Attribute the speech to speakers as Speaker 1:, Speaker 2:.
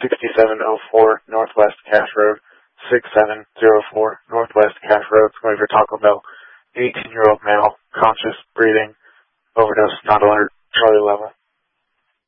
Speaker 1: 6704 Northwest Cache Road, 6704 Northwest Cache Road. It's going for Taco Bell. 18-year-old male, conscious, breathing, overdose, not alert, Charlie Level.